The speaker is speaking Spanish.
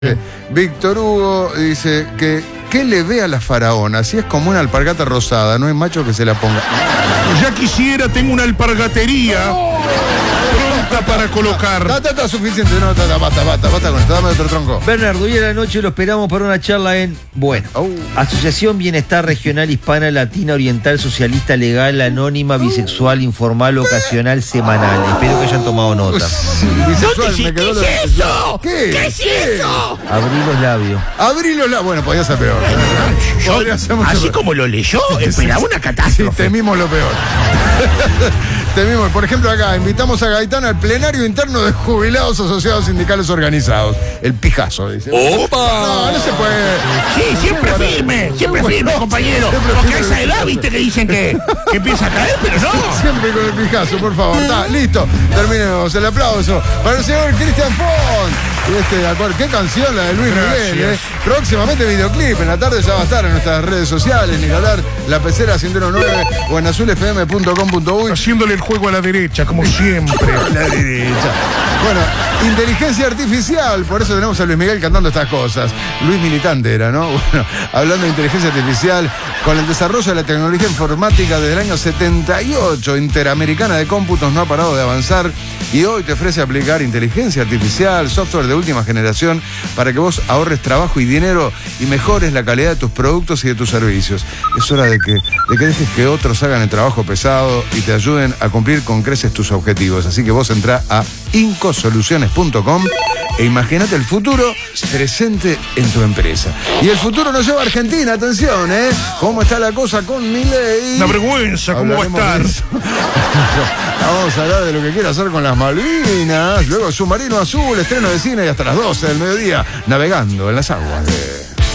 Víctor Hugo dice que ¿qué le ve a la faraona? Si es como una alpargata rosada, no hay macho que se la ponga. Ya quisiera, tengo una alpargatería pronta para colocar. Está suficiente, no, basta con esto, dame otro tronco. Bernardo, hoy a la noche lo esperamos para una charla en, Asociación Bienestar Regional Hispana Latina Oriental Socialista Legal Anónima Bisexual Informal Ocasional Semanal. Espero que hayan tomado nota. Bisexual, me quedó ¿Qué es eso? ¿Qué es eso? Abrí los labios. Abrí los labios. Bueno, podía ser peor. Podría ser mucho Así peor. como lo leyó, esperaba una Sí, catástrofe. temimos lo peor. Temimos. Por ejemplo, acá invitamos a Gaitán al plenario interno de jubilados asociados sindicales organizados. El pijazo, dice. ¡Opa! No se puede. Sí, siempre firme, compañero. Porque a esa edad, viste que dicen que empieza a caer, pero no. Siempre con el pijazo, por favor. Está, listo. Terminemos. El aplauso para el señor Cristian Font. ¿Qué canción la de Luis Miguel? Próximamente videoclip. En la tarde ya va a estar en nuestras redes sociales. Ni que hablar, La Pecera 109 o en azulfm.com.uy. Haciéndole el juego a la derecha, como siempre. A la derecha. Bueno, inteligencia artificial. Por eso tenemos a Luis Miguel cantando estas cosas. Luis Militante era, ¿no? Bueno, hablando de inteligencia artificial, con el desarrollo de la tecnología informática desde el año 78, Interamericana de Cómputos no ha parado de avanzar y hoy te ofrece aplicar inteligencia artificial, software de última generación, para que vos ahorres trabajo y dinero y mejores la calidad de tus productos y de tus servicios. Es hora de que dejes que otros hagan el trabajo pesado y te ayuden a cumplir con creces tus objetivos. Así que vos entrá a incosoluciones.com e imagínate el futuro presente en tu empresa. Y el futuro nos lleva a Argentina, atención, ¿eh? ¿Cómo está la cosa con Milei? Una vergüenza, ¿cómo va a estar? Vamos a hablar de lo que quiere hacer con las Malvinas. Luego Submarino Azul, estreno de cine y hasta las 12 del mediodía, navegando en las aguas de...